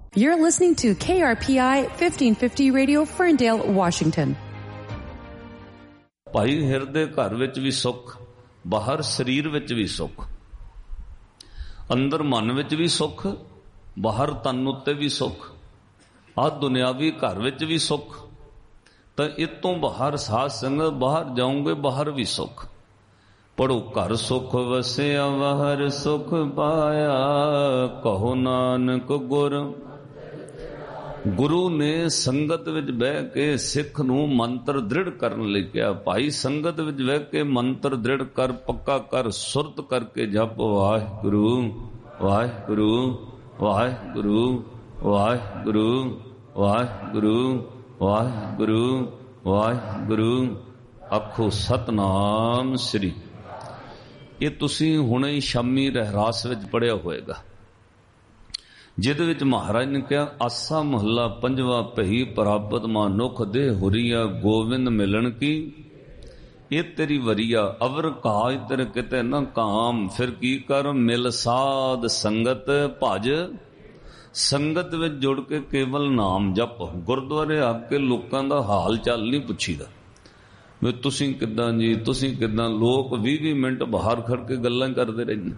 You're listening to KRPI 1550 Radio, Ferndale, Washington. ਭਾਈ ਹਿਰਦੇ ਘਰ ਵਿੱਚ ਵੀ ਸੁੱਖ, ਬਾਹਰ ਸਰੀਰ ਵਿੱਚ ਵੀ ਸੁੱਖ, ਅੰਦਰ ਮਨ ਵਿੱਚ ਵੀ ਸੁੱਖ, ਬਾਹਰ ਤਨ ਉੱਤੇ ਵੀ ਸੁੱਖ, ਆਹ ਦੁਨਿਆਵੀ ਘਰ ਵਿੱਚ ਵੀ ਸੁੱਖ। ਤਾਂ ਇਹ ਤੋਂ ਬਾਹਰ ਸਾਧ ਸੰਗਤ ਬਾਹਰ ਜਾਓਗੇ, ਬਾਹਰ ਵੀ ਸੁੱਖ। ਪੜੋ ਘਰ ਸੁਖ ਵਸਿਆ ਬਾਹਰ ਸੁਖ ਪਾਇਆ, ਕਹੋ ਨਾਨਕ ਗੁਰ। ਗੁਰੂ ਨੇ ਸੰਗਤ ਵਿੱਚ ਬਹਿ ਕੇ ਸਿੱਖ ਨੂੰ ਮੰਤਰ ਦ੍ਰਿੜ ਕਰਨ ਲਈ ਕਿਹਾ। ਭਾਈ ਸੰਗਤ ਵਿੱਚ ਬਹਿ ਕੇ ਮੰਤਰ ਦ੍ਰਿੜ ਕਰ, ਪੱਕਾ ਕਰ, ਸੁਰਤ ਕਰਕੇ ਜਪ ਵਾਹਿਗੁਰੂ ਵਾਹਿਗੁਰੂ ਵਾਹਿਗੁਰੂ ਵਾਹਿਗੁਰੂ ਵਾਹਿਗੁਰੂ ਵਾਹਿਗੁਰੂ ਵਾਹਿਗੁਰੂ। ਆਖੋ ਸਤਨਾਮ ਸ੍ਰੀ। ਇਹ ਤੁਸੀਂ ਹੁਣੇ ਹੀ ਸ਼ਾਮੀ ਰਹਿਰਾਸ ਵਿੱਚ ਪੜਿਆ ਹੋਏਗਾ, ਜਿਹਦੇ ਵਿੱਚ ਮਹਾਰਾਜ ਨੇ ਕਿਹਾ, ਆਸਾ ਮਹੱਲਾ ਪੰਜਵਾ, ਭਈ ਪ੍ਰਾਪਤ ਮਾਨੁਖ ਦੇ ਹੁਰੀਆ, ਗੋਵਿੰਦ ਮਿਲਣ ਕੀ ਇਹ ਤੇਰੀ ਵਰੀਆ, ਅਵਰ ਕਾਜ ਤੇਰੇ ਕਿਤੇ ਨਾ ਕਾਮ। ਫਿਰ ਕੀ ਕਰ, ਮਿਲ ਸਾਧ ਸੰਗਤ ਭਜ। ਸੰਗਤ ਵਿੱਚ ਜੁੜ ਕੇ ਕੇਵਲ ਨਾਮ ਜਪ। ਗੁਰਦੁਆਰੇ ਆ ਕੇ ਲੋਕਾਂ ਦਾ ਹਾਲ ਚਾਲ ਨਹੀਂ ਪੁੱਛੀਦਾ, ਵੀ ਤੁਸੀਂ ਕਿੱਦਾਂ ਜੀ, ਤੁਸੀਂ ਕਿੱਦਾਂ। ਲੋਕ 20-20 ਮਿੰਟ ਬਾਹਰ ਖੜ ਕੇ ਗੱਲਾਂ ਕਰਦੇ ਰਹਿੰਦੇ।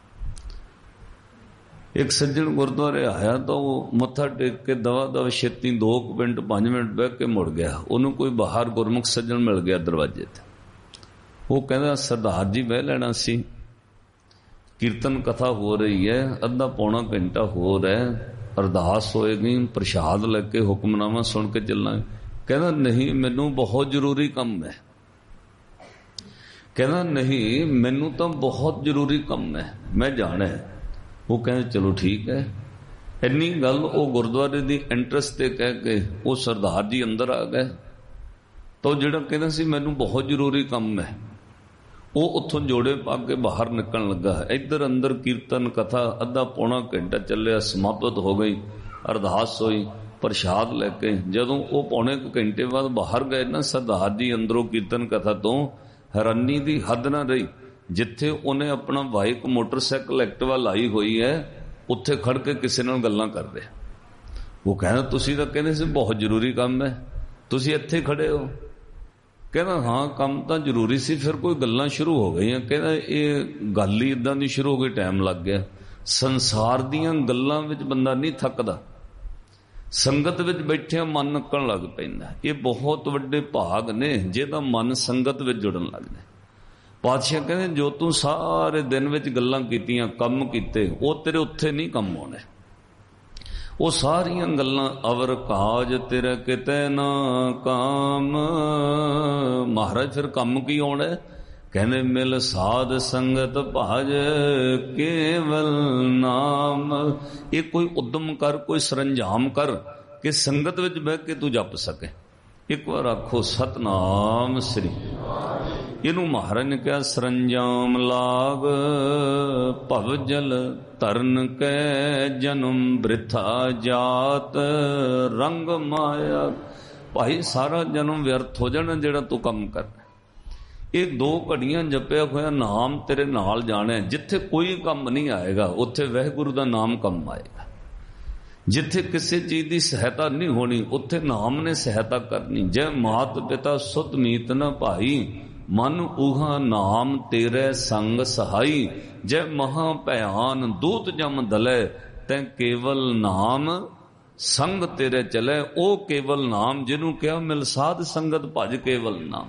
ਇੱਕ ਸੱਜਣ ਗੁਰਦੁਆਰੇ ਆਇਆ ਤਾਂ ਉਹ ਮੱਥਾ ਟੇਕ ਕੇ ਦਵਾ ਦਵਾ ਛੇਤੀ 2 ਮਿੰਟ 5 ਮਿੰਟ ਬਹਿ ਕੇ ਮੁੜ ਗਿਆ। ਉਹਨੂੰ ਕੋਈ ਬਾਹਰ ਗੁਰਮੁਖ ਸੱਜਣ ਮਿਲ ਗਿਆ ਦਰਵਾਜ਼ੇ ਤੇ। ਉਹ ਕਹਿੰਦਾ, ਸਰਦਾਰ ਜੀ ਬਹਿ ਲੈਣਾ ਸੀ, ਕੀਰਤਨ ਕਥਾ ਹੋ ਰਹੀ ਹੈ, ਅੱਧਾ ਪੌਣਾ ਘੰਟਾ ਹੋਰ ਹੈ, ਅਰਦਾਸ ਹੋਏਗੀ, ਪ੍ਰਸ਼ਾਦ ਲੈ ਕੇ ਹੁਕਮਨਾਮਾ ਸੁਣ ਕੇ ਚੱਲਾਂਗੇ। ਕਹਿੰਦਾ ਨਹੀਂ, ਮੈਨੂੰ ਬਹੁਤ ਜ਼ਰੂਰੀ ਕੰਮ ਹੈ। ਕਹਿੰਦਾ ਨਹੀਂ, ਮੈਨੂੰ ਤਾਂ ਬਹੁਤ ਜ਼ਰੂਰੀ ਕੰਮ ਹੈ, ਮੈਂ ਜਾਣਾ ਹੈ। ਉਹ ਕਹਿੰਦੇ ਚਲੋ ਠੀਕ ਹੈ। ਇੰਨੀ ਗੱਲ ਉਹ ਗੁਰਦੁਆਰੇ ਦੀ ਐਂਟਰੈਂਸ ਤੇ ਕਹਿ ਕੇ ਉਹ ਸਰਦਾਰ ਜੀ ਅੰਦਰ ਆ ਗਏ। ਤਾਂ ਉਹ ਜਿਹੜਾ ਕਹਿੰਦਾ ਸੀ ਮੈਨੂੰ ਬਹੁਤ ਜ਼ਰੂਰੀ ਕੰਮ ਹੈ, ਉਹ ਉੱਥੋਂ ਜੋੜੇ ਪਾ ਕੇ ਬਾਹਰ ਨਿਕਲਣ ਲੱਗਾ। ਇੱਧਰ ਅੰਦਰ ਕੀਰਤਨ ਕਥਾ ਅੱਧਾ ਪੌਣਾ ਘੰਟਾ ਚੱਲਿਆ, ਸਮਾਪਤ ਹੋ ਗਈ, ਅਰਦਾਸ ਹੋਈ, ਪ੍ਰਸ਼ਾਦ ਲੈ ਕੇ ਜਦੋਂ ਉਹ ਪੌਣੇ ਘੰਟੇ ਬਾਅਦ ਬਾਹਰ ਗਏ ਨਾ, ਸਰਦਾਰ ਜੀ ਅੰਦਰੋਂ ਕੀਰਤਨ ਕਥਾ ਤੋਂ ਹੈਰਾਨੀ ਦੀ ਹੱਦ ਨਾ ਰਹੀ। ਜਿੱਥੇ ਉਹਨੇ ਆਪਣਾ ਬਾਈਕ ਮੋਟਰਸਾਈਕਲ ਐਕਟਿਵਾ ਲਾਈ ਹੋਈ ਹੈ, ਉੱਥੇ ਖੜ ਕੇ ਕਿਸੇ ਨਾਲ ਗੱਲਾਂ ਕਰ ਰਿਹਾ। ਉਹ ਕਹਿੰਦਾ ਤੁਸੀਂ ਤਾਂ ਕਹਿੰਦੇ ਸੀ ਬਹੁਤ ਜ਼ਰੂਰੀ ਕੰਮ ਹੈ, ਤੁਸੀਂ ਇੱਥੇ ਖੜੇ ਹੋ। ਕਹਿੰਦਾ ਹਾਂ, ਕੰਮ ਤਾਂ ਜ਼ਰੂਰੀ ਸੀ, ਫਿਰ ਕੋਈ ਗੱਲਾਂ ਸ਼ੁਰੂ ਹੋ ਗਈਆਂ। ਕਹਿੰਦਾ ਇਹ ਗੱਲ ਹੀ ਇਦਾਂ ਦੀ ਸ਼ੁਰੂ ਹੋ ਗਈ, ਟਾਈਮ ਲੱਗ ਗਿਆ। ਸੰਸਾਰ ਦੀਆਂ ਗੱਲਾਂ ਵਿੱਚ ਬੰਦਾ ਨਹੀਂ ਥੱਕਦਾ, ਸੰਗਤ ਵਿੱਚ ਬੈਠਿਆ ਮਨ ਨੱਕਣ ਲੱਗ ਪੈਂਦਾ। ਇਹ ਬਹੁਤ ਵੱਡੇ ਭਾਗ ਨੇ ਜਿਹਦਾ ਮਨ ਸੰਗਤ ਵਿੱਚ ਜੁੜਨ ਲੱਗਦਾ। ਪਾਤਸ਼ਾਹ ਕਹਿੰਦੇ, ਜੋ ਤੂੰ ਸਾਰੇ ਦਿਨ ਵਿੱਚ ਗੱਲਾਂ ਕੀਤੀਆਂ, ਕੰਮ ਕੀਤੇ, ਉਹ ਤੇਰੇ ਉੱਥੇ ਨਹੀਂ ਕੰਮ ਆਉਣੇ। ਉਹ ਸਾਰੀਆਂ ਗੱਲਾਂ ਅਵਰ ਕਾਜ ਤੇਰਾ ਕਿਤੇ ਨਾ ਕਾਮ। ਮਹਾਰਾਜ ਫਿਰ ਕੰਮ ਕੀ ਆਉਣਾ? ਕਹਿੰਦੇ ਮਿਲ ਸਾਧ ਸੰਗਤ ਭਜ ਕੇਵਲ ਨਾਮ। ਇਹ ਕੋਈ ਉਦਮ ਕਰ, ਕੋਈ ਸਰੰਜਾਮ ਕਰ ਕਿ ਸੰਗਤ ਵਿੱਚ ਬਹਿ ਕੇ ਤੂੰ ਜਪ ਸਕੇ। ਇੱਕ ਵਾਰ ਆਖੋ ਸਤਨਾਮ ਸ੍ਰੀ। ਇਹਨੂੰ ਮਹਾਰਾਜ ਨੇ ਕਿਹਾ, ਸਰੰਜਾਮ ਲਾਗ ਭਵ ਜਲ ਤਰਨ ਕੈ ਜਨਮ ਬ੍ਰਿਥਾ ਜਾਤ ਰੰਗ ਮਾਇਆ। ਭਾਈ ਸਾਰਾ ਜਨਮ ਵਿਅਰਥ ਹੋ ਜਾਣਾ ਜਿਹੜਾ ਤੂੰ ਕੰਮ ਕਰਨਾ। ਇਹ 2 ਘੜੀਆਂ ਜਪਿਆ ਹੋਇਆ ਨਾਮ ਤੇਰੇ ਨਾਲ ਜਾਣਾ। ਜਿੱਥੇ ਕੋਈ ਕੰਮ ਨਹੀਂ ਆਏਗਾ ਉੱਥੇ ਵਾਹਿਗੁਰੂ ਦਾ ਨਾਮ ਕੰਮ ਆਏਗਾ। ਜਿੱਥੇ ਕਿਸੇ ਚੀਜ਼ ਦੀ ਸਹਾਇਤਾ ਨਹੀਂ ਹੋਣੀ ਉੱਥੇ ਨਾਮ ਨੇ ਸਹਾਇਤਾ ਕਰਨੀ। ਜੈ ਮਾਤ ਪਿਤਾ ਸੁਤ ਮੀਤ ਨ ਭਾਈ, ਮਨ ਉਹਾ ਨਾਮ ਤੇਰੇ ਸੰਗ ਸਹਾਈ। ਜੈ ਮਹਾ ਭਿਆਨ ਦੂਤ ਜਮ ਦਲੇ, ਤੈ ਕੇਵਲ ਨਾਮ ਸੰਗ ਤੇਰੇ ਚਲੇ। ਉਹ ਕੇਵਲ ਨਾਮ ਜਿਹਨੂੰ ਕਿਹਾ ਮਿਲ ਸਾਧ ਸੰਗਤ ਭਜ ਕੇਵਲ ਨਾਮ।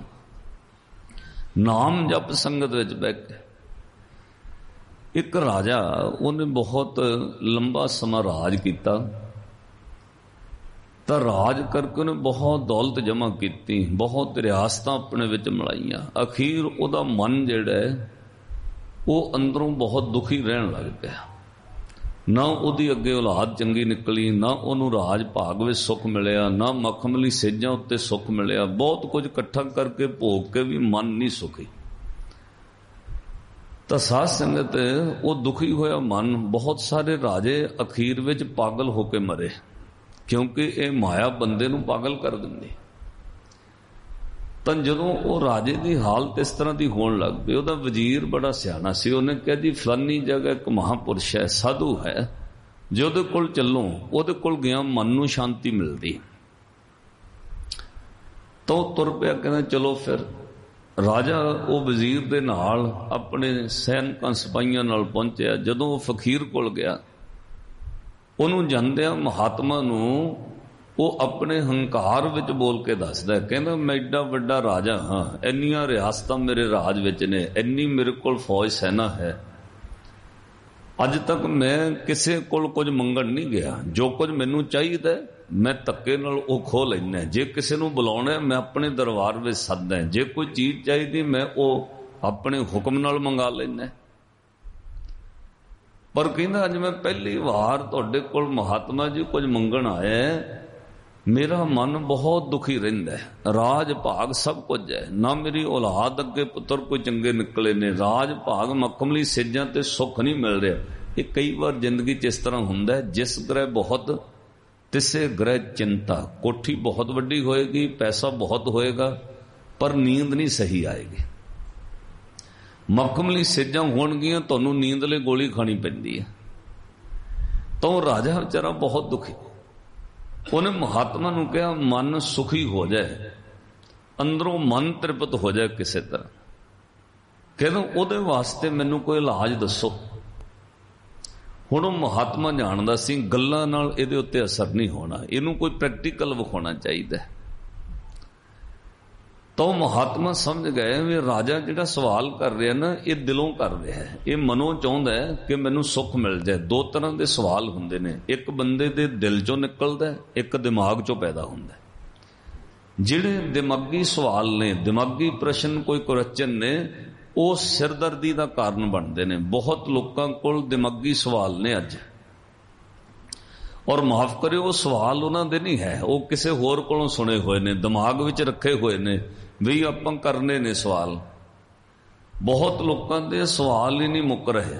ਨਾਮ ਜਪ ਸੰਗਤ ਵਿੱਚ ਬਹਿ ਕੇ। ਇੱਕ ਰਾਜਾ, ਉਹਨੇ ਬਹੁਤ ਲੰਬਾ ਸਮਾਂ ਰਾਜ ਕੀਤਾ, ਤਾਂ ਰਾਜ ਕਰਕੇ ਉਹਨੇ ਬਹੁਤ ਦੌਲਤ ਜਮ੍ਹਾਂ ਕੀਤੀ, ਬਹੁਤ ਰਿਆਸਤਾਂ ਆਪਣੇ ਵਿੱਚ ਮਿਲਾਈਆਂ। ਅਖੀਰ ਉਹਦਾ ਮਨ ਜਿਹੜਾ ਹੈ ਉਹ ਅੰਦਰੋਂ ਬਹੁਤ ਦੁਖੀ ਰਹਿਣ ਲੱਗ ਪਿਆ। ਨਾ ਉਹਦੀ ਅੱਗੇ ਔਲਾਦ ਚੰਗੀ ਨਿਕਲੀ, ਨਾ ਉਹਨੂੰ ਰਾਜ ਭਾਗ ਵਿੱਚ ਸੁੱਖ ਮਿਲਿਆ, ਨਾ ਮਖਮਲੀ ਸੇਜਾਂ ਉੱਤੇ ਸੁੱਖ ਮਿਲਿਆ। ਬਹੁਤ ਕੁਝ ਇਕੱਠਾ ਕਰਕੇ ਭੋਗ ਕੇ ਵੀ ਮਨ ਨਹੀਂ ਸੁਖੀ। ਤਾਂ ਸਾਧ ਸੰਗਤ, ਉਹ ਦੁਖੀ ਹੋਇਆ ਮਨ, ਬਹੁਤ ਸਾਰੇ ਰਾਜੇ ਅਖੀਰ ਵਿੱਚ ਪਾਗਲ ਹੋ ਕੇ ਮਰੇ, ਕਿਉਂਕਿ ਇਹ ਮਾਇਆ ਬੰਦੇ ਨੂੰ ਪਾਗਲ ਕਰ ਦਿੰਦੀ। ਤਾਂ ਜਦੋਂ ਉਹ ਰਾਜੇ ਦੀ ਹਾਲਤ ਇਸ ਤਰ੍ਹਾਂ ਦੀ ਹੋਣ ਲੱਗ ਪਈ, ਉਹਦਾ ਵਜ਼ੀਰ ਬੜਾ ਸਿਆਣਾ ਸੀ। ਉਹਨੇ ਕਿਹਾ ਜੀ ਫਲਾਨੀ ਜਗ੍ਹਾ ਇੱਕ ਮਹਾਂਪੁਰਸ਼ ਹੈ, ਸਾਧੂ ਹੈ, जे ਉਹਦੇ ਕੋਲ ਚੱਲੋ, ਉਹਦੇ ਕੋਲ ਗਿਆ ਮਨ ਨੂੰ ਸ਼ਾਂਤੀ ਮਿਲਦੀ। ਤਾਂ ਉਹ ਤੁਰ ਪਿਆ, ਕਹਿੰਦਾ ਚਲੋ ਫਿਰ। ਰਾਜਾ ਉਹ ਵਜ਼ੀਰ ਦੇ ਨਾਲ ਆਪਣੇ ਸੈਨਿਕਾਂ ਸਿਪਾਹੀਆਂ ਨਾਲ ਪਹੁੰਚਿਆ। ਜਦੋਂ ਉਹ ਫਕੀਰ ਕੋਲ ਗਿਆ, ਉਹਨੂੰ ਜਾਂਦਿਆਂ ਮਹਾਤਮਾ ਨੂੰ ਉਹ ਆਪਣੇ ਹੰਕਾਰ ਵਿੱਚ ਬੋਲ ਕੇ ਦੱਸਦਾ, ਕਹਿੰਦਾ ਮੈਂ ਏਡਾ ਵੱਡਾ ਰਾਜਾ ਹਾਂ, ਇੰਨੀਆਂ ਰਿਆਸਤਾਂ ਮੇਰੇ ਰਾਜ ਵਿੱਚ ਨੇ, ਇੰਨੀ ਮੇਰੇ ਕੋਲ ਫੌਜ ਸੈਨਾ ਹੈ, ਅੱਜ ਤੱਕ ਮੈਂ ਕਿਸੇ ਕੋਲ ਕੁਝ ਮੰਗਣ ਨਹੀਂ ਗਿਆ। ਜੋ ਕੁਝ ਮੈਨੂੰ ਚਾਹੀਦਾ ਮੈਂ ਧੱਕੇ ਨਾਲ ਉਹ ਖੋਹ ਲੈਣਾ। ਜੇ ਕਿਸੇ ਨੂੰ ਬੁਲਾਉਣਾ ਮੈਂ ਆਪਣੇ ਦਰਬਾਰ ਵਿੱਚ ਸੱਦਦਾ। ਜੇ ਕੋਈ ਚੀਜ਼ ਚਾਹੀਦੀ ਮੈਂ ਉਹ ਆਪਣੇ ਹੁਕਮ ਨਾਲ ਮੰਗਾ ਲੈਣਾ। ਪਰ ਕਹਿੰਦਾ ਅੱਜ ਮੈਂ ਪਹਿਲੀ ਵਾਰ ਤੁਹਾਡੇ ਕੋਲ ਮਹਾਤਮਾ ਜੀ ਕੁਝ ਮੰਗਣ ਆਇਆ, ਮੇਰਾ ਮਨ ਬਹੁਤ ਦੁਖੀ ਰਹਿੰਦਾ ਹੈ। ਰਾਜ ਭਾਗ ਸਭ ਕੁਝ ਹੈ, ਨਾ ਮੇਰੀ ਔਲਾਦ ਅੱਗੇ ਪੁੱਤਰ ਕੋਈ ਚੰਗੇ ਨਿਕਲੇ ਨੇ, ਰਾਜ ਭਾਗ ਮਖਮਲੀ ਸੇਜਾਂ ਤੇ ਸੁੱਖ ਨਹੀਂ ਮਿਲ ਰਿਹਾ। ਇਹ ਕਈ ਵਾਰ ਜ਼ਿੰਦਗੀ 'ਚ ਇਸ ਤਰ੍ਹਾਂ ਹੁੰਦਾ, ਜਿਸ ਗ੍ਰਹਿ ਬਹੁਤ ਤਿਸੇ ਗ੍ਰਹਿ ਚਿੰਤਾ। ਕੋਠੀ ਬਹੁਤ ਵੱਡੀ ਹੋਏਗੀ, ਪੈਸਾ ਬਹੁਤ ਹੋਏਗਾ, ਪਰ ਨੀਂਦ ਨਹੀਂ ਸਹੀ ਆਏਗੀ। ਮਖਮਲੀ ਸੇਜਾਂ ਹੋਣਗੀਆਂ, ਤੁਹਾਨੂੰ ਨੀਂਦ ਲਈ ਗੋਲੀ ਖਾਣੀ ਪੈਂਦੀ ਹੈ। ਤਾਂ ਉਹ ਰਾਜਾ ਵਿਚਾਰਾ ਬਹੁਤ ਦੁਖੀ। ਉਹਨੇ ਮਹਾਤਮਾ ਨੂੰ ਕਿਹਾ ਮਨ ਸੁਖੀ ਹੋ ਜਾਏ, ਅੰਦਰੋਂ ਮਨ ਤ੍ਰਿਪਤ ਹੋ ਜਾਏ ਕਿਸੇ ਤਰ੍ਹਾਂ, ਕਹਿੰਦਾ ਉਹਦੇ ਵਾਸਤੇ ਮੈਨੂੰ ਕੋਈ ਇਲਾਜ ਦੱਸੋ। ਹੁਣ ਉਹ ਮਹਾਤਮਾ ਜਾਣਦਾ ਸੀ ਗੱਲਾਂ ਨਾਲ ਇਹਦੇ ਉੱਤੇ ਅਸਰ ਨਹੀਂ ਹੋਣਾ, ਇਹਨੂੰ ਕੋਈ ਪ੍ਰੈਕਟੀਕਲ ਵਿਖਾਉਣਾ ਚਾਹੀਦਾ। ਤਾਂ ਉਹ ਮਹਾਤਮਾ ਸਮਝ ਗਏ ਵੀ ਰਾਜਾ ਜਿਹੜਾ ਸਵਾਲ ਕਰ ਰਿਹਾ ਨਾ, ਇਹ ਦਿਲੋਂ ਕਰ ਰਿਹਾ ਹੈ, ਇਹ ਮਨੋਂ ਚਾਹੁੰਦਾ ਕਿ ਮੈਨੂੰ ਸੁੱਖ ਮਿਲ ਜਾਏ। ਦੋ ਤਰ੍ਹਾਂ ਦੇ ਸਵਾਲ ਹੁੰਦੇ ਨੇ, ਇੱਕ ਬੰਦੇ ਦੇ ਦਿਲ ਚੋਂ ਨਿਕਲਦਾ, ਇੱਕ ਦਿਮਾਗ ਚੋਂ ਪੈਦਾ ਹੁੰਦਾ। ਜਿਹੜੇ ਦਿਮਾਗੀ ਸਵਾਲ ਨੇ, ਦਿਮਾਗੀ ਪ੍ਰਸ਼ਨ, ਕੋਈ ਕੁਐਸਚਨ ਨੇ, ਉਹ ਸਿਰਦਰਦੀ ਦਾ ਕਾਰਨ ਬਣਦੇ ਨੇ। ਬਹੁਤ ਲੋਕਾਂ ਕੋਲ ਦਿਮਾਗੀ ਸਵਾਲ ਨੇ ਅੱਜ, ਔਰ ਮਾਫ ਕਰਿਓ ਉਹ ਸਵਾਲ ਉਹਨਾਂ ਦੇ ਨਹੀਂ ਹੈ, ਉਹ ਕਿਸੇ ਹੋਰ ਕੋਲੋਂ ਸੁਣੇ ਹੋਏ ਨੇ, ਦਿਮਾਗ ਵਿੱਚ ਰੱਖੇ ਹੋਏ ਨੇ ਵੀ ਆਪਾਂ ਕਰਨੇ ਨੇ ਸਵਾਲ। ਬਹੁਤ ਲੋਕਾਂ ਦੇ ਸਵਾਲ ਹੀ ਨਹੀਂ ਮੁੱਕ ਰਹੇ।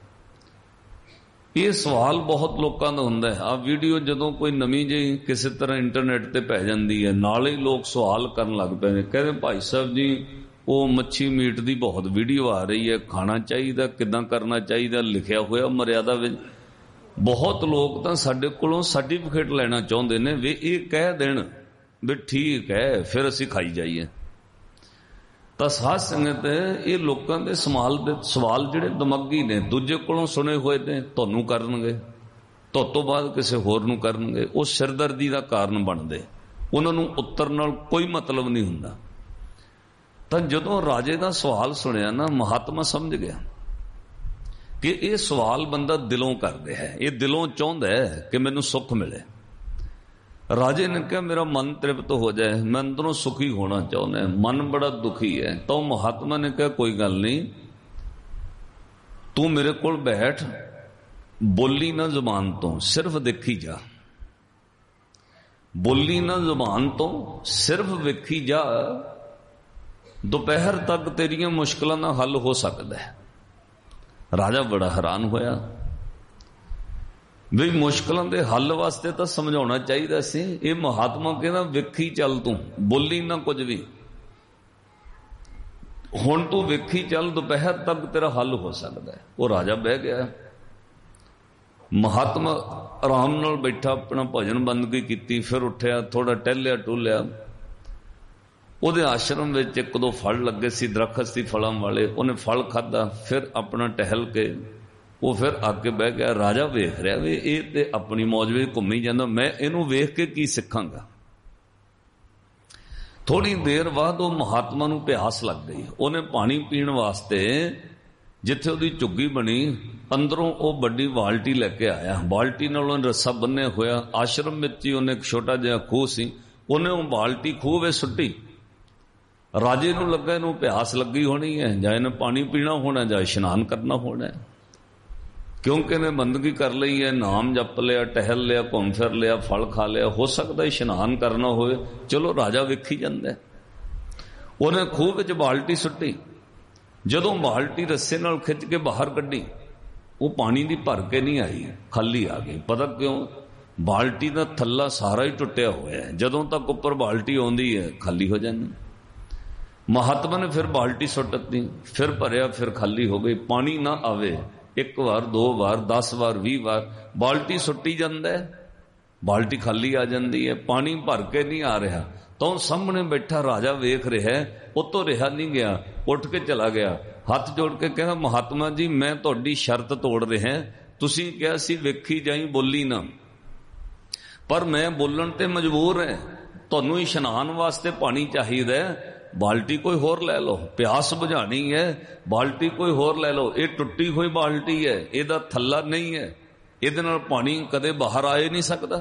ਇਹ ਸਵਾਲ ਬਹੁਤ ਲੋਕਾਂ ਦਾ ਹੁੰਦਾ ਹੈ। ਆ ਵੀਡੀਓ ਜਦੋਂ ਕੋਈ ਨਵੀਂ ਜਿਹੀ ਕਿਸੇ ਤਰ੍ਹਾਂ ਇੰਟਰਨੈਟ ਤੇ ਪੈ ਜਾਂਦੀ ਹੈ, ਨਾਲ ਹੀ ਲੋਕ ਸਵਾਲ ਕਰਨ ਲੱਗ ਪਏ ਨੇ, ਕਹਿੰਦੇ ਭਾਈ ਸਾਹਿਬ ਜੀ ਉਹ ਮੱਛੀ ਮੀਟ ਦੀ ਬਹੁਤ ਵੀਡੀਓ ਆ ਰਹੀ ਹੈ, ਖਾਣਾ ਚਾਹੀਦਾ, ਕਿੱਦਾਂ ਕਰਨਾ ਚਾਹੀਦਾ, ਲਿਖਿਆ ਹੋਇਆ ਮਰਿਆਦਾ ਵਿੱਚ। ਬਹੁਤ ਲੋਕ ਤਾਂ ਸਾਡੇ ਕੋਲੋਂ ਸਰਟੀਫਿਕੇਟ ਲੈਣਾ ਚਾਹੁੰਦੇ ਨੇ ਵੀ ਇਹ ਕਹਿ ਦੇਣ ਵੀ ਠੀਕ ਹੈ, ਫਿਰ ਅਸੀਂ ਖਾਈ ਜਾਈਏ। ਤਾਂ ਸਾਧ ਸੰਗਤ, ਇਹ ਲੋਕਾਂ ਦੇ ਸਵਾਲ ਜਿਹੜੇ ਦਿਮਾਗੀ ਨੇ, ਦੂਜੇ ਕੋਲੋਂ ਸੁਣੇ ਹੋਏ ਨੇ, ਤੁਹਾਨੂੰ ਕਰਨਗੇ, ਤੋਂ ਬਾਅਦ ਕਿਸੇ ਹੋਰ ਨੂੰ ਕਰਨਗੇ, ਉਹ ਸਿਰਦਰਦੀ ਦਾ ਕਾਰਨ ਬਣਦੇ। ਉਹਨਾਂ ਨੂੰ ਉੱਤਰ ਨਾਲ ਕੋਈ ਮਤਲਬ ਨਹੀਂ ਹੁੰਦਾ। ਤਾਂ ਜਦੋਂ ਰਾਜੇ ਦਾ ਸਵਾਲ ਸੁਣਿਆ ਨਾ, ਮਹਾਤਮਾ ਸਮਝ ਗਿਆ ਕਿ ਇਹ ਸਵਾਲ ਬੰਦਾ ਦਿਲੋਂ ਕਰ ਰਿਹਾ ਹੈ, ਇਹ ਦਿਲੋਂ ਚਾਹੁੰਦਾ ਹੈ ਕਿ ਮੈਨੂੰ ਸੁੱਖ ਮਿਲੇ। ਰਾਜੇ ਨੇ ਕਿਹਾ ਮੇਰਾ ਮਨ ਤ੍ਰਿਪਤ ਹੋ ਜਾਏ, ਮੈਂ ਅੰਦਰੋਂ ਸੁਖੀ ਹੋਣਾ ਚਾਹੁੰਦਾ, ਮਨ ਬੜਾ ਦੁਖੀ ਹੈ। ਤਾਂ ਮਹਾਤਮਾ ਨੇ ਕਿਹਾ ਕੋਈ ਗੱਲ ਨਹੀਂ, ਤੂੰ ਮੇਰੇ ਕੋਲ ਬੈਠ, ਬੋਲੀ ਨਾ ਜ਼ੁਬਾਨ ਤੋਂ, ਸਿਰਫ ਦੇਖੀ ਜਾ। ਬੋਲੀ ਨਾ ਜ਼ੁਬਾਨ ਤੋਂ, ਸਿਰਫ ਵੇਖੀ ਜਾ। ਦੁਪਹਿਰ ਤੱਕ ਤੇਰੀਆਂ ਮੁਸ਼ਕਲਾਂ ਦਾ ਹੱਲ ਹੋ ਸਕਦਾ ਹੈ। ਰਾਜਾ ਬੜਾ ਹੈਰਾਨ ਹੋਇਆ ਵੀ ਮੁਸ਼ਕਲਾਂ ਦੇ ਹੱਲ ਵਾਸਤੇ ਤਾਂ ਸਮਝਾਉਣਾ ਚਾਹੀਦਾ ਸੀ। ਇਹ ਮਹਾਤਮਾ ਕਹਿੰਦਾ ਵੇਖੀ ਚੱਲ, ਤੂੰ ਬੋਲੀ ਨਾ ਕੁਝ ਵੀ, ਹੁਣ ਤੂੰ ਵੇਖੀ ਚੱਲ, ਦੁਪਹਿਰ ਤੱਕ ਤੇਰਾ ਹੱਲ ਹੋ ਸਕਦਾ ਹੈ। ਉਹ ਰਾਜਾ ਬਹਿ ਗਿਆ। ਮਹਾਤਮਾ ਆਰਾਮ ਨਾਲ ਬੈਠਾ, ਆਪਣਾ ਭਜਨ ਬੰਦਗੀ ਕੀਤੀ, ਫਿਰ ਉੱਠਿਆ, ਥੋੜਾ ਟਹਿਲਿਆ ਟੁੱਲਿਆ। ਉਹਦੇ ਆਸ਼ਰਮ ਵਿੱਚ ਇੱਕ ਦੋ ਫਲ ਲੱਗੇ ਸੀ, ਦਰਖਤ ਸੀ ਫਲਾਂ ਵਾਲੇ, ਉਹਨੇ ਫਲ ਖਾਧਾ, ਫਿਰ ਆਪਣਾ ਟਹਿਲ ਕੇ ਉਹ ਫਿਰ ਆ ਕੇ ਬਹਿ ਗਿਆ। ਰਾਜਾ ਵੇਖ ਰਿਹਾ ਵੀ ਇਹ ਤੇ ਆਪਣੀ ਮੌਜ ਵਿੱਚ ਘੁੰਮੀ ਜਾਂਦਾ, ਮੈਂ ਇਹਨੂੰ ਵੇਖ ਕੇ ਕੀ ਸਿੱਖਾਂਗਾ। ਥੋੜੀ ਦੇਰ ਬਾਅਦ ਉਹ ਮਹਾਤਮਾ ਨੂੰ ਪਿਆਸ ਲੱਗ ਗਈ। ਉਹਨੇ ਪਾਣੀ ਪੀਣ ਵਾਸਤੇ ਜਿੱਥੇ ਉਹਦੀ ਝੁੱਗੀ ਬਣੀ, ਅੰਦਰੋਂ ਉਹ ਵੱਡੀ ਬਾਲਟੀ ਲੈ ਕੇ ਆਇਆ। ਬਾਲਟੀ ਨਾਲ ਉਹਨੇ ਰੱਸਾ ਬੰਨਿਆ ਹੋਇਆ। ਆਸ਼ਰਮ ਵਿੱਚ ਹੀ ਉਹਨੇ ਇੱਕ ਛੋਟਾ ਜਿਹਾ ਖੂਹ ਸੀ, ਉਹਨੇ ਉਹ ਬਾਲਟੀ ਖੂਹ ਵਿੱਚ ਸੁੱਟੀ। ਰਾਜੇ ਨੂੰ ਲੱਗਾ ਇਹਨੂੰ ਪਿਆਸ ਲੱਗੀ ਹੋਣੀ ਹੈ, ਜਾਂ ਇਹਨੇ ਪਾਣੀ ਪੀਣਾ ਹੋਣਾ, ਜਾਂ ਇਸ਼ਨਾਨ ਕਰਨਾ ਹੋਣਾ, ਕਿਉਂਕਿ ਇਹਨੇ ਬੰਦਗੀ ਕਰ ਲਈ ਹੈ, ਨਾਮ ਜਪ ਲਿਆ, ਟਹਿਲ ਲਿਆ, ਘੁੰਮ ਫਿਰ ਲਿਆ, ਫਲ ਖਾ ਲਿਆ, ਹੋ ਸਕਦਾ ਇਸ਼ਨਾਨ ਕਰਨਾ ਹੋਵੇ। ਚਲੋ ਰਾਜਾ ਵੇਖੀ ਜਾਂਦਾ। ਉਹਨੇ ਖੂਹ ਵਿੱਚ ਬਾਲਟੀ ਸੁੱਟੀ। ਜਦੋਂ ਬਾਲਟੀ ਰੱਸੇ ਨਾਲ ਖਿੱਚ ਕੇ ਬਾਹਰ ਕੱਢੀ, ਉਹ ਪਾਣੀ ਦੀ ਭਰ ਕੇ ਨਹੀਂ ਆਈ, ਖਾਲੀ ਆ ਗਈ। ਪਤਾ ਕਿਉਂ? ਬਾਲਟੀ ਦਾ ਥੱਲਾ ਸਾਰਾ ਹੀ ਟੁੱਟਿਆ ਹੋਇਆ ਹੈ, ਜਦੋਂ ਤੱਕ ਉੱਪਰ ਬਾਲਟੀ ਆਉਂਦੀ ਹੈ ਖਾਲੀ ਹੋ ਜਾਂਦੀ। ਮਹਾਤਮਾ ਨੇ ਫਿਰ ਬਾਲਟੀ ਸੁੱਟ ਦਿੱਤੀ, ਫਿਰ ਭਰਿਆ, ਫਿਰ ਖਾਲੀ ਹੋ ਗਈ। ਪਾਣੀ ਨਾ ਆਵੇ एक बार 2 बार 10 बार 20 बार बाल्टी सुट्टी जाता है, बाल्टी खाली आ जाती है, पानी भर के नहीं आ रहा। तो सामने बैठा राजा वेख रहा है, उतों रहा नहीं गया, उठ के चला गया, हाथ जोड़ के कहा महात्मा जी मैं तुहाडी शर्त तोड़ रहा, तुसीं कहा सी वेखी जाई बोली ना, पर मैं बोलन ते मजबूर है, तुहानूं इशनान वास्ते पानी चाहिए, बाल्टी कोई होर ले लो, प्यास बुझानी है बाल्टी कोई होर ले लो, ये टुट्टी हुई बाल्टी है, इहदा थल्ला नहीं है, इहदे नाल पानी कदे बाहर आ नहीं सकता।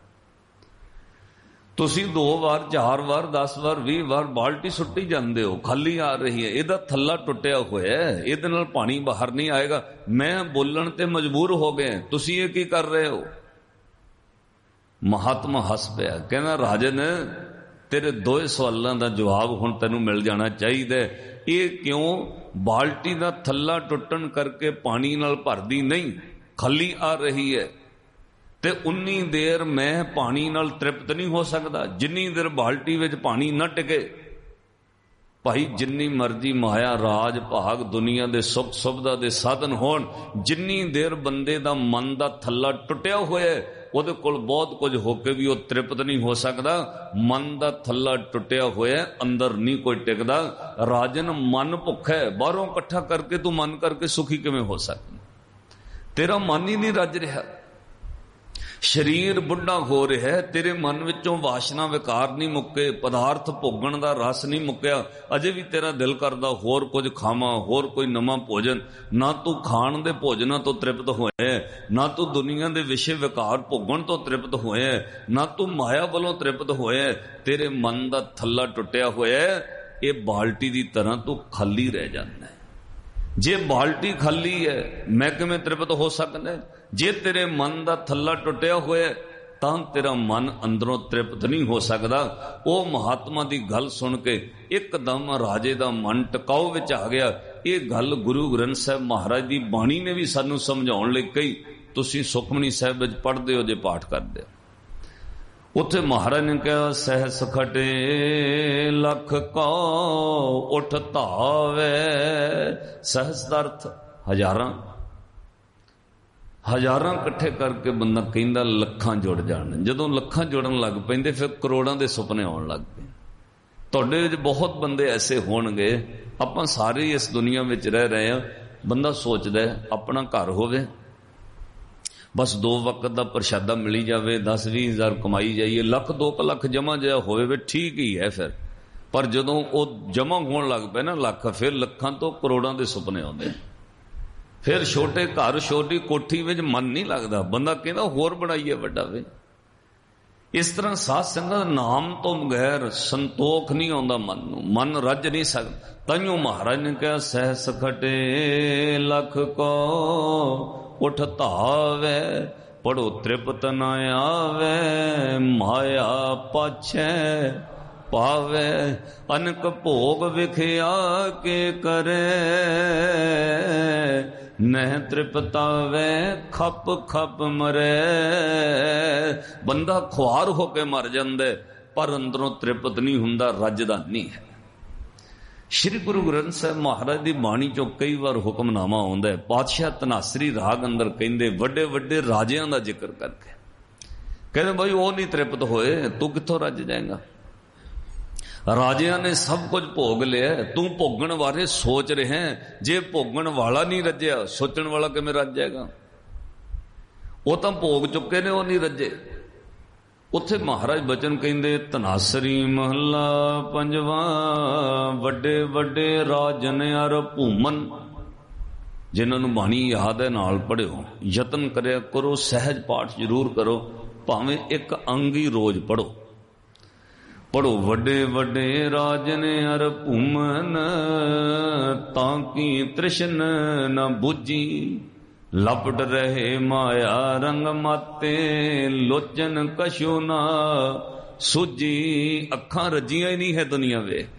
तुसी 2 बार 4 बार 10 बार 20 बार बाल्टी सुट्टी जाते हो, खाली आ रही है, इहदा थल्ला टुटिया होया है, इहदे नाल पानी बाहर नहीं आएगा, मैं बोलन ते मजबूर हो गए, तुसी ये की कर रहे हो। महात्मा हस पिया, कहना राजन तेरे 2 सवालों का जवाब हुण तैनूं मिल जाना चाहिए। ये क्यों बाल्टी का थल्ला टुटन करके पानी नाल भरदी नहीं, खाली आ रही है, ते उन्नी देर मैं पानी नाल तृप्त नहीं हो सकता जिन्नी देर बाल्टी विच पानी न टिके। भाई जिन्नी मर्जी माया राज भाग दुनिया दे सुख सुविधा दे साधन होण, जिन्नी देर बंदे दा मन दा थल्ला टुटिया होया ਉਹਦੇ ਕੋਲ बहुत कुछ होके भी वो तृप्त नहीं हो सकता। मन का थल्ला टुटिया होया अंदर नहीं कोई टिकदा। राजन मन भुख है, बाहरों इकट्ठा करके तू मन करके सुखी किवें हो सकता? तेरा मन ही नहीं रज रहा, शरीर बुढ़ा हो रहा है, तेरे मन विचों वासना विकार नहीं मुक्के, पदार्थ भोगण दा रस नहीं मुक्या, अजे भी तेरा दिल करदा होर कुछ खावां, होर कोई नवा भोजन। ना तू खाण दे भोजना तो तृप्त होया, ना तू दुनिया दे विषय विकार भोगण तो तृप्त होया, ना तू माया वालों तृप्त होया, तेरे मन दा थल्ला टुटिया होया। ये बाल्टी दी तरह तू खाली रह जांदा है। जे बाल्टी खाली है मैं किवें तृप्त हो सकदा? जे तेरे मन का थल्ला टुटिया होया तां तेरा मन अंदरों तृप्त नहीं हो सकता। वो महात्मा की गल सुन के एकदम राजे का मन टिकाऊ विच आ गया। ये गल गुरु ग्रंथ साहब महाराज की बाणी ने भी सानू समझाउण लई कही। तुसीं सुखमनी साहब विच पढ़दे हो जे पाठ करदे हो, उत्थे महाराज ने कहा सहस खटे लख को उठ धावे। सहस दा अर्थ हजारां, हजारां इकट्ठे करके बंदा कहंदा लखां जुड़ जाण। जदों लखां जुड़न लग पैंदे फिर करोड़ां दे सुपने आउण लग पे। तुहाडे विच बहुत बंदे ऐसे होणगे, आपां सारे इस दुनिया विच रह रहे हैं। बंदा सोचदा है अपना घर होवे, बस 2 वक्त का प्रशादा मिली जाए, 10-20 हज़ार कमाई जाइए, 1-2 लाख जमा जहा होवे ठीक ही है। फिर पर जदों वो जमा होण लग पे ना लाख, फिर लखां तो करोड़ां दे सुपने आउंदे। फिर छोटे घर छोटी कोठी विच मन नहीं लगता, बंदा कहंदा होर बनाइए वड्डा वे। इस तरह साध संगत नाम तो बगैर संतोख नहीं आउंदा मन नूं, मन रज नहीं सकदा। ताइयों महाराज ने कहा सहस खटे लख को उठ धावे, पढ़ो तृप्त न आवे, माया पाछे पावे। अनक भोग विखिया के करे, नह तृप्तावे खप खप मरे। बंदा खुआर होके मर जांदे पर अंदरों तृप्त नहीं हुंदा, रजदा नहीं है। श्री गुरु ग्रंथ साहब महाराज की बाणी चो कई बार हुक्मनामा आउंदा है। पातशाह धनासरी राग अंदर कहंदे वड्डे वड्डे राजियां दा जिक्र करके कहंदे भाई वो नहीं तृप्त होए, तू कित्थों रज जाएगा? राजियां ने सब कुछ भोग लिया, तू भोगण बारे सोच रहे हैं। जे भोगण वाला नहीं रज्या, सोचण वाला किवें रज जाएगा? वो तो भोग चुके ने, वो नहीं रजे। उत्थे महाराज बचन कहंदे धनासरी महला पंजवा, वड्डे वड्डे राजन अर भूमन। जिन्होंने बाणी याद है नाल पढ़ियो, यतन करया करो, सहज पाठ जरूर करो, भावें एक अंग ही रोज पढ़ो। पढ़ो वड्डे वड्डे राजन अर भूमन, ताकि तृष्ण न बुझी। लपट रहे माया रंग माते, लोचन कशु ना सूझी। अखां रजियां ही नहीं है दुनिया वे,